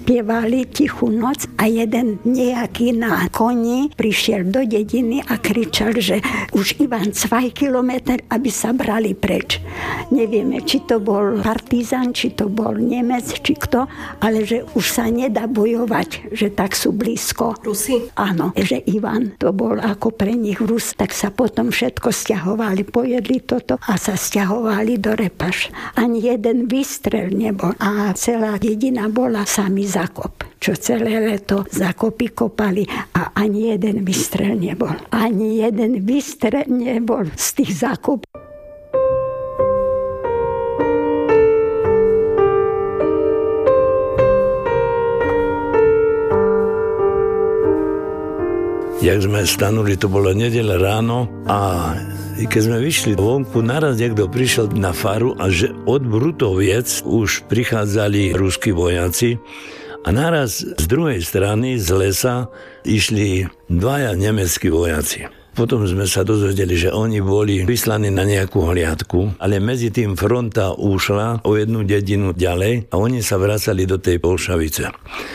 spievali Tichú noc a jeden nejaký na koni prišiel do dediny a kričal, že už Ivan 2 kilometr, aby sa brali preč. Nevieme, či to bol partizán, či to bol Nemec, či kto, ale že už sa nedá bojovať, že tak sú blízko. Rusi? Áno, že Ivan to bol ako pre nich Rus, tak sa potom všetko stiahovali, pojedli toto a sa stiahovali do Repaš. Ani jeden výstrel nebol a celá dedina bola samý zákop, čo celé leto zákopy kopali a ani jeden výstrel nebol. Ani jeden výstrel nebol z tých zákopov. Jak sme stanuli, to bolo nedeľa ráno a keď sme vyšli vonku, naraz niekto prišiel na faru a že od Brutoviec už prichádzali ruskí vojaci a naraz z druhej strany z lesa išli 2 nemeckí vojaci. Potom sme sa dozvedeli, že oni boli vyslaní na nejakú hliadku, ale medzi tým fronta ušla o jednu dedinu ďalej a oni sa vracali do tej Polšavice.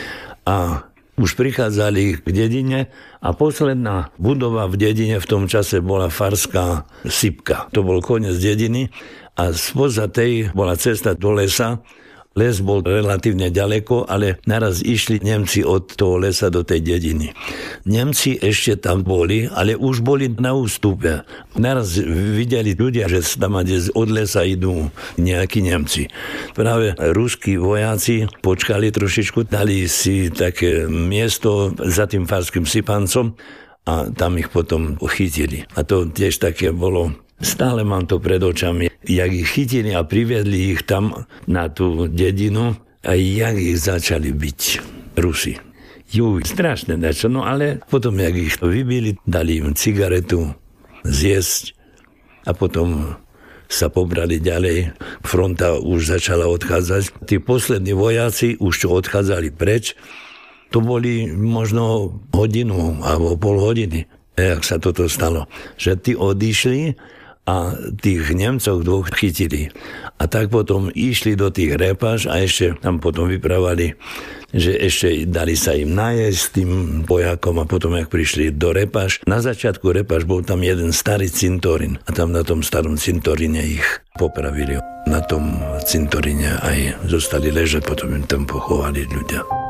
A už prichádzali k dedine a posledná budova v dedine v tom čase bola farská sypka. To bol koniec dediny a spoza tej bola cesta do lesa. Les bol relatívne ďaleko, ale naraz išli Nemci od toho lesa do tej dediny. Nemci ešte tam boli, ale už boli na ústupe. Naraz videli ľudia, že tam od lesa idú nejakí Nemci. Práve ruskí vojaci počkali trošičku, dali si také miesto za tým farským sypancom a tam ich potom chytili. A to tiež také bolo. Stále mám to pred očami, jak ich chytili a priviedli ich tam na tú dedinu a jak ich začali byť Rusi. Strašné dačo, no ale potom jak ich vybili, dali im cigaretu zjesť a potom sa pobrali ďalej. Fronta už začala odchádzať. Tí poslední vojaci už čo odchádzali preč, to boli možno hodinu alebo pol hodiny, jak sa toto stalo. Že tí odišli a tých Nemcov 2 chytili. A tak potom išli do tých Repaš a ešte tam potom vyprávali, že ešte dali sa im najesť tým vojakom a potom, jak prišli do Repaš. Na začiatku Repaš bol tam jeden starý cintorín a tam na tom starom cintoríne ich popravili. Na tom cintoríne aj zostali ležať, potom im tam pochovali ľudia.